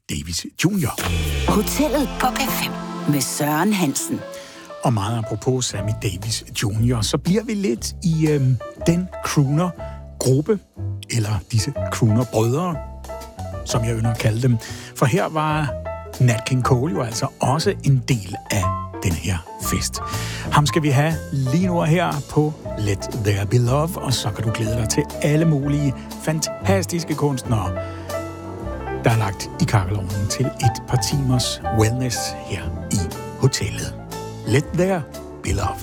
Davis Jr. Hotellet på P5 med Søren Hansen. Og meget apropos Sammy Davis Jr., så bliver vi lidt i den crooner-gruppe, eller disse crooner-brødre, som jeg ynder at kalde dem. For her var Nat King Cole jo altså også en del af den her fest. Ham skal vi have lige nu her på Let There Be Love, og så kan du glæde dig til alle mulige fantastiske kunstnere, der er lagt i kakkelovnen til et par timers wellness her i hotellet. Let There Be Love.